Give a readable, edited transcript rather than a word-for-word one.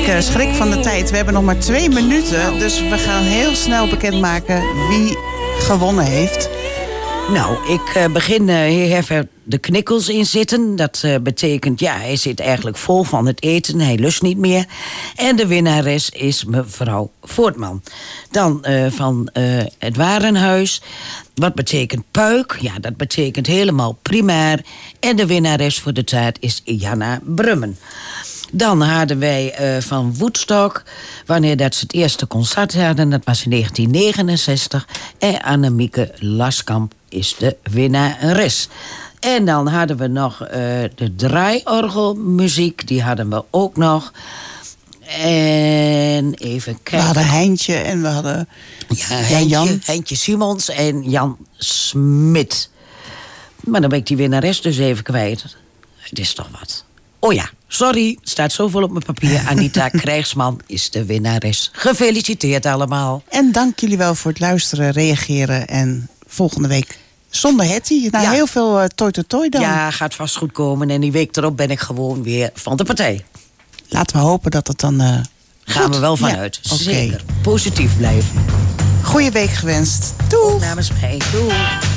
Ik schrik van de tijd. We hebben nog maar 2 minuten. Dus we gaan heel snel bekendmaken wie gewonnen heeft. Nou, ik begin even de knikkels in zitten. Dat betekent, hij zit eigenlijk vol van het eten. Hij lust niet meer. En de winnares is mevrouw Voortman. Dan van het Warenhuis. Wat betekent puik? Ja, dat betekent helemaal primair. En de winnares voor de taart is Janna Brummen. Dan hadden wij van Woodstock, wanneer dat ze het eerste concert hadden, dat was in 1969. En Annemieke Laskamp is de winnares. En dan hadden we nog de draaiorgelmuziek, die hadden we ook nog. En even kijken. We hadden Heintje en we hadden Heintje Simons en Jan Smit. Maar dan ben ik die winnares dus even kwijt. Het is toch wat. Oh ja, sorry, het staat zoveel op mijn papier. Anita Krijgsman is de winnares. Gefeliciteerd allemaal. En dank jullie wel voor het luisteren, reageren. En volgende week zonder Hetty. Heel veel toi dan. Ja, gaat vast goed komen. En die week erop ben ik gewoon weer van de partij. Laten we hopen dat het dan gaan we wel vanuit. Ja, zeker. Positief blijven. Goeie week gewenst. Doei. Ook namens mij. Doei.